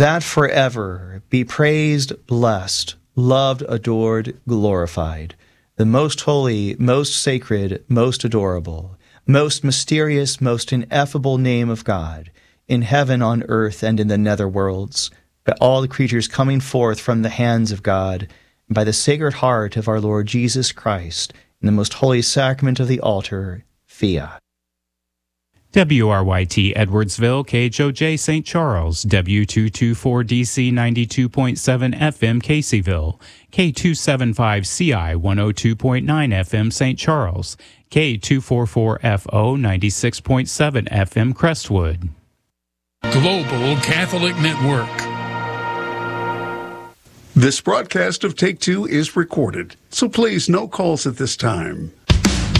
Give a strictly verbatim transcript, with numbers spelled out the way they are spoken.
that forever be praised, blessed, loved, adored, glorified, the most holy, most sacred, most adorable, most mysterious, most ineffable name of God, in heaven, on earth, and in the nether worlds, by all the creatures coming forth from the hands of God, and by the Sacred Heart of our Lord Jesus Christ, in the most holy sacrament of the altar, Fiat. W R Y T Edwardsville, K H O J Saint Charles, W two twenty-four D C ninety-two point seven F M Caseyville, K two seventy-five C I one oh two point nine F M Saint Charles, K two forty-four F O ninety-six point seven F M Crestwood. Global Catholic Network. This broadcast of Take Two is recorded, so please no calls at this time.